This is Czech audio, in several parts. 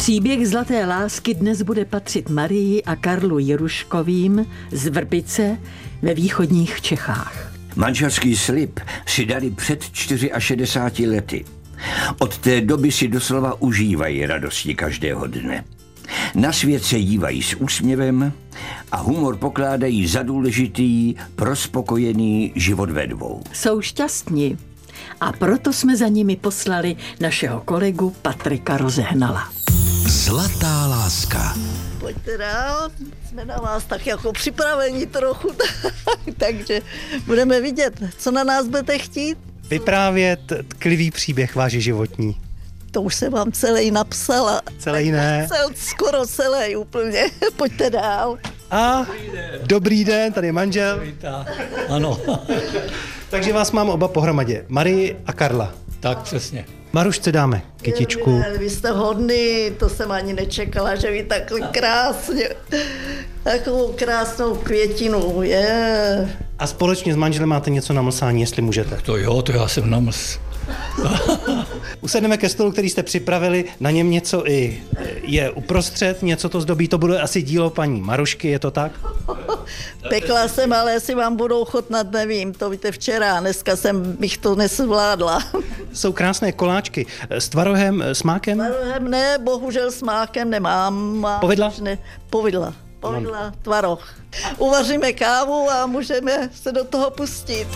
Příběh zlaté lásky dnes bude patřit Marii a Karlu Jiruškovým z Vrbice ve východních Čechách. Manželský slib si dali před 64 lety. Od té doby si doslova užívají radosti každého dne. Na svět se dívají s úsměvem a humor pokládají za důležitý pro spokojený život ve dvou. Jsou šťastní a proto jsme za nimi poslali našeho kolegu Patrika Rozehnala. Zlatá láska. Pojďte dál, jsme na vás tak jako připraveni trochu, takže budeme vidět, co na nás budete chtít. Vyprávět tklivý příběh váš životní. To už jsem vám celý napsala. Celý ne. Skoro celý úplně. Pojďte dál. A dobrý den, tady je manžel. Ano. Takže vás mám oba pohromadě. Marii a Karla. Tak přesně. Marušce dáme kytičku. Vy jste hodný, to jsem ani nečekala, že vy takhle krásně, takovou krásnou květinu, je. A společně s manželem máte něco na mlsání, jestli můžete. To jo, to já jsem namls. Usedneme ke stolu, který jste připravili, na něm něco i je uprostřed, něco to zdobí, to bude asi dílo paní Marušky, je to tak? Pekla jsem, ale jestli vám budou chutnat, nevím, to víte včera, dneska bych to nesvládla. Jsou krásné koláčky s tvarohem, s mákem? Tvarohem ne, bohužel s mákem nemám. Povedla? Ne, povedla, tvaroh. Uvaříme kávu a můžeme se do toho pustit.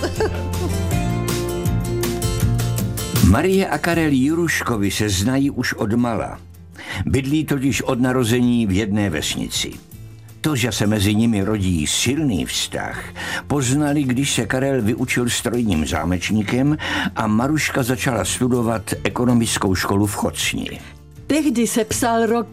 Marie a Karel Jiruškovi se znají už od mala. Bydlí totiž od narození v jedné vesnici. To, že se mezi nimi rodí silný vztah, poznali, když se Karel vyučil strojním zámečníkem a Maruška začala studovat ekonomickou školu v Chocni. Tehdy se psal rok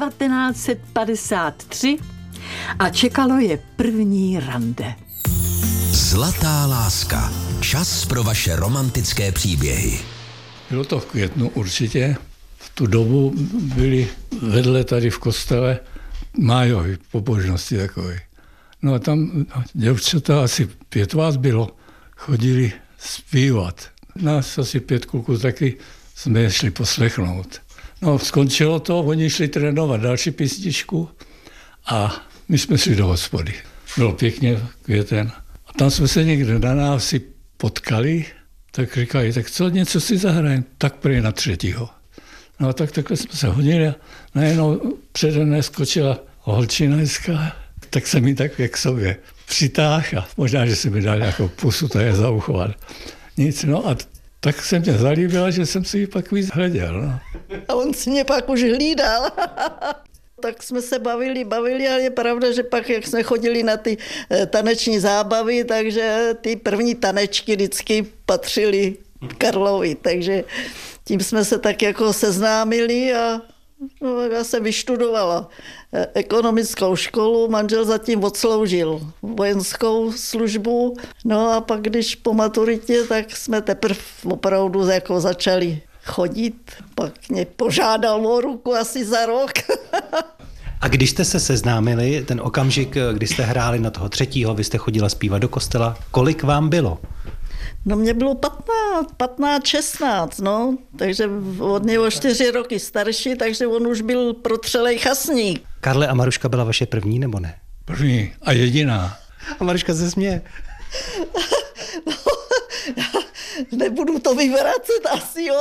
1953 a čekalo je první rande. Zlatá láska. Čas pro vaše romantické příběhy. Bylo to v květnu určitě. V tu dobu byli vedle tady v kostele májový pobožnosti takové. No a tam děvčata, asi 5 vás bylo, chodili zpívat. Nás asi 5 kluků taky jsme je šli poslechnout. No skončilo to, oni šli trénovat další písničku a my jsme šli do hospody. Bylo pěkně květen. A tam jsme se někde na návsi potkali, tak říkají, tak co, něco si zahrajeme, tak prý na 3. No a takhle jsme se hodili a najednou přede mne skočila holčina hezká, tak jsem mi tak k sobě přitáhl a možná, že se mi dal nějakou pusu, to je za uchovat. Nic, no a tak se mě zalíbila, že jsem si ji pak víc hleděl. No. A on si mě pak už hlídal. Tak jsme se bavili, ale je pravda, že pak, jak jsme chodili na ty taneční zábavy, takže ty první tanečky vždycky patřily Karlovi, takže tím jsme se tak jako seznámili a no, já jsem vyštudovala ekonomickou školu, manžel zatím odsloužil vojenskou službu, no a pak když po maturitě, tak jsme teprve opravdu jako začali chodit, pak mě požádal o ruku asi za rok. A když jste se seznámili, ten okamžik, kdy jste hráli na toho 3., vy jste chodila zpívat do kostela, kolik vám bylo? No mě bylo 15, 16, no, takže od něho 4 roky starší, takže on už byl protřelej chasník. Karle a Maruška byla vaše první, nebo ne? První a jediná. A Maruška se směje. No, nebudu to vyvracet asi, jo.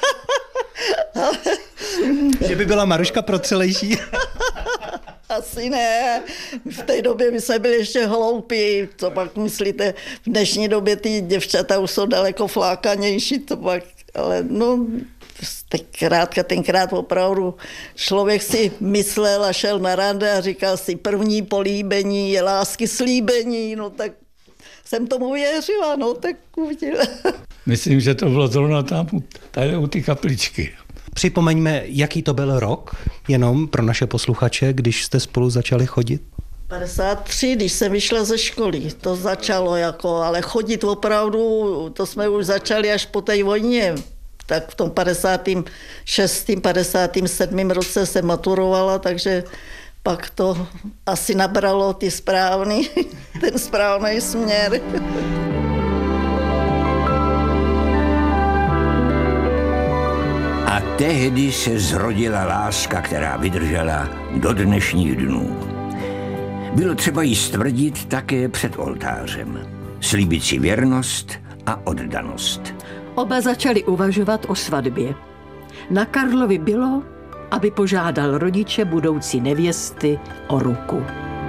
Že by byla Maruška protřelejší? Asi ne. V té době my jsme byli ještě hloupí. Co pak myslíte? V dnešní době ty děvčata už jsou daleko flákanější. To pak, ale no, tenkrát opravdu člověk si myslel a šel na rande a říkal si, první políbení je lásky slíbení. No tak jsem tomu věřila, no tak uvidíme. Myslím, že to bylo zrovna tam tady u ty kapličky. Připomeňme, jaký to byl rok, jenom pro naše posluchače, když jste spolu začali chodit? 53, když jsem vyšla ze školy, to začalo jako, ale chodit opravdu, to jsme už začali až po té vojně. Tak v tom 56., 57. roce jsem maturovala, takže pak to asi nabralo ten správný směr. A Tehdy se zrodila láska, která vydržela do dnešních dnů. Bylo třeba ji stvrdit také před oltářem. Slíbit si věrnost a oddanost. Oba začali uvažovat o svatbě. Na Karlovi bylo, aby požádal rodiče budoucí nevěsty o ruku.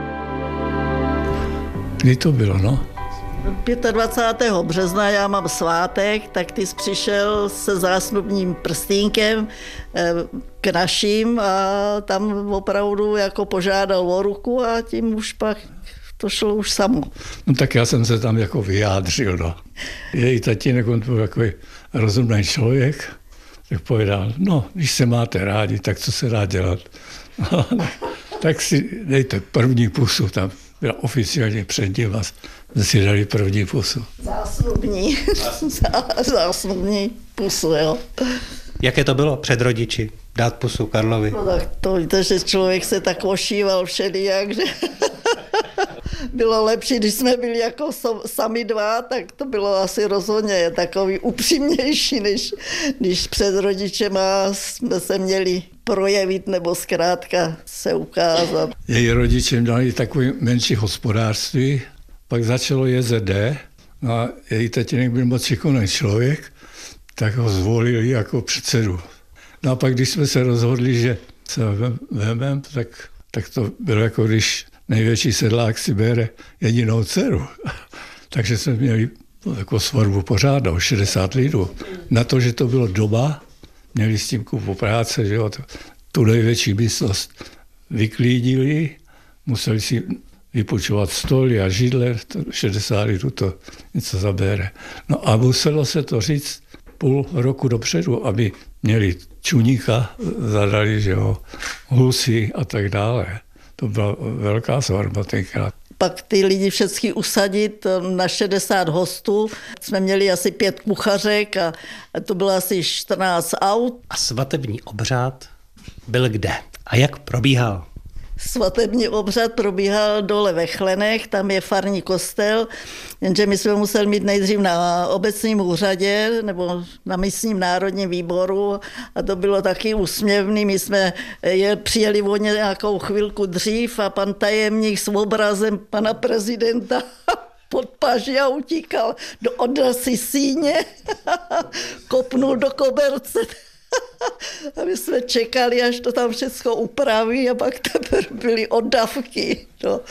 Kdy to bylo, no? 25. března já mám svátek, tak ty jsi přišel se zásnubním prstínkem k našim a tam opravdu jako požádal o ruku a tím už pak to šlo už samo. No tak já jsem se tam jako vyjádřil, no. Její tatínek, on byl takový rozumný člověk, tak povedal, no, když se máte rádi, tak co se dá dělat? Tak si dejte první pusu, tam byla oficiálně před ním a si dali první pusu. Zásnubní pusu, jo. Jaké to bylo před rodiči dát pusu Karlovi? No tak to víte, že člověk se tak ošíval všelijak, že bylo lepší, když jsme byli jako sami dva, tak to bylo asi rozhodně takový upřímnější, než před rodičema jsme se měli projevit nebo zkrátka se ukázat. Její rodiče měli takové menší hospodářství, pak začalo JZD, no a její tatínek byl moc šikovný člověk, tak ho zvolili jako předsedu. No a pak, když jsme se rozhodli, že se vememe, tak to bylo jako když největší sedlák si bere jedinou dceru. Takže jsme měli jako svatbu pořádnou, 60 lidů. Na to, že to bylo doba, měli s tím kupu práce, že jo, tu největší místnost vyklídili, museli si vypůjčovat stoly a židle, 60 lidů to něco zabere. No a muselo se to říct půl roku dopředu, aby měli čuníka, zadali, že jo, husy a tak dále. To byla velká svatba tenkrát. Pak ty lidi všechny usadit na 60 hostů. Jsme měli asi 5 kuchařek a to bylo asi 14 aut. A svatební obřád byl kde? A jak probíhal? Svatební obřad probíhal dole ve Chlenech, tam je farní kostel, jenže my jsme museli mít nejdřív na obecním úřadě nebo na místním národním výboru a to bylo taky úsměvný. My jsme přijeli o nějakou chvilku dřív a pan tajemník s obrazem pana prezidenta pod paži a utíkal do odlasy síně, kopnul do koberce. A my jsme čekali, až to tam všechno upraví a pak teprve byly oddavky.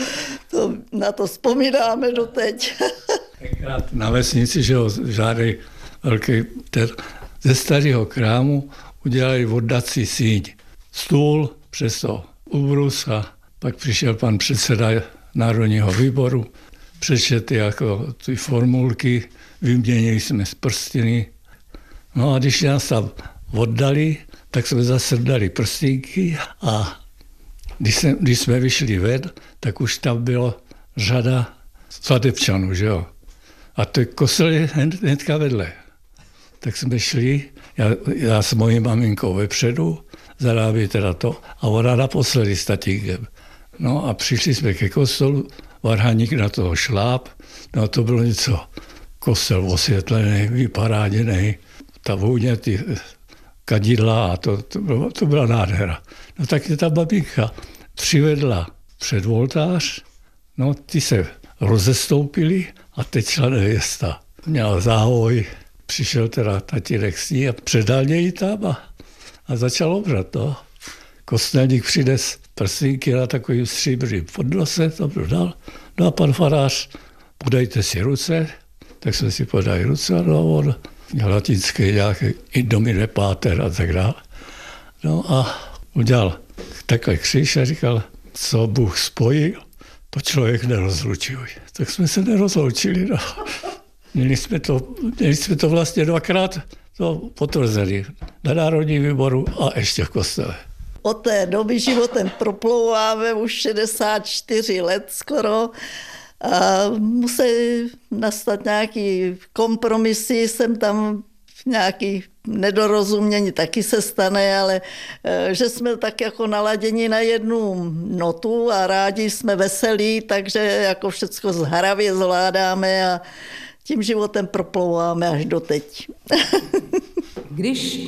Na to vzpomínáme doteď. Tenkrát na vesnici, že žádný velký ze starého krámu udělali oddací síň. Stůl, přes to ubrus a pak přišel pan předseda Národního výboru, přečetl jako ty formulky, vyměnili jsme z prstiny. No a když nás tam oddali, tak jsme zase dali prstinky a když jsme vyšli ven, tak už tam byla řada svatebčanů, že jo. A to kostel je hnedka vedle. Tak jsme šli, já s mojí maminkou vepředu, zarábí teda to, a ona naposledy s tatínkem. No a přišli jsme ke kostelu, varhaník na toho šláp, no a to bylo něco, kostel osvětlený, vyparáděný, ta vůně, ty kadidla a to byla nádhera. No tak je ta babinka přivedla před oltář, no ty se rozestoupili a teď šla nevěsta. Měla záhoj, přišel teda tatínek s ní a předal něj tam a začal obřad. No. Kostelník přines prstinky na takovým stříbrným podnose, to dodal. No a pan farář, podejte si ruce, tak jsme si podali ruce, no a on latinský nějaký Indomine Pater a tak dále. No a udělal takhle kříž a říkal, co Bůh spojil, to člověk nerozlučuje. Tak jsme se nerozloučili. No. Měli jsme to vlastně dvakrát to potvrzeli na Národním výboru a ještě v kostele. Od té doby životem proplouváme už 64 let skoro. A musí nastat nějaký kompromisy, jsem tam nějaký nedorozumění taky se stane, ale že jsme tak jako naladěni na jednu notu a rádi jsme veselí, takže jako všecko zhravě zvládáme a tím životem proplouváme až doteď. Když